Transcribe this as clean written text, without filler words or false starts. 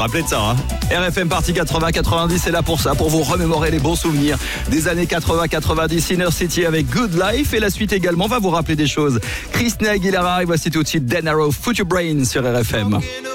rappelez de ça. Hein. RFM Party 80-90 est là pour ça, pour vous remémorer les bons souvenirs des années 80-90. Inner City avec Good Life. Et la suite également va vous rappeler des choses. Christina Aguilera et voici tout de suite Dan Arrow, Put Your Brain sur RFM.